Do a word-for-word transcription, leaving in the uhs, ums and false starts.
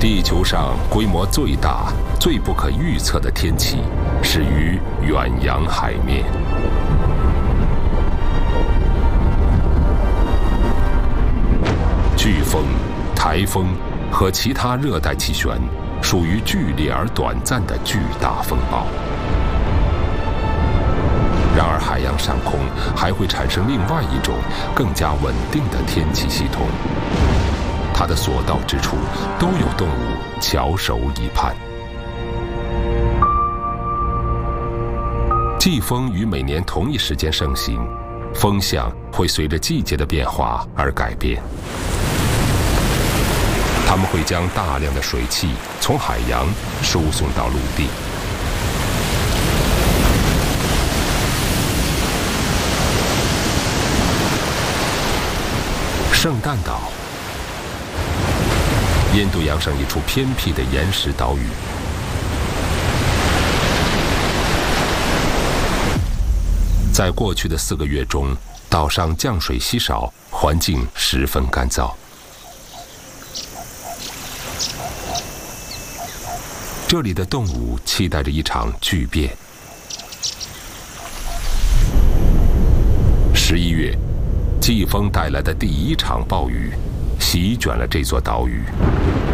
地球上规模最大、最不可预测的天气，始于远洋海面。飓风、台风和其他热带气旋，属于剧烈而短暂的巨大风暴。然而，海洋上空还会产生另外一种更加稳定的天气系统。它的所到之处都有动物翘首以盼。季风于每年同一时间盛行，风向会随着季节的变化而改变。它们会将大量的水汽从海洋输送到陆地。圣诞岛，印度洋上一处偏僻的岩石岛屿。在过去的四个月中，岛上降水稀少，环境十分干燥。这里的动物期待着一场巨变。十一月，季风带来的第一场暴雨席卷了这座岛屿。